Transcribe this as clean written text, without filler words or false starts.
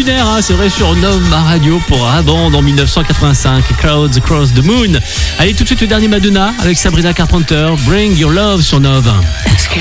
lunaire, hein, c'est vrai, sur Nove ma radio pour Aband en 1985, Clouds Across the Moon. Allez, tout de suite le dernier Madonna avec Sabrina Carpenter, Bring Your Love sur Nove.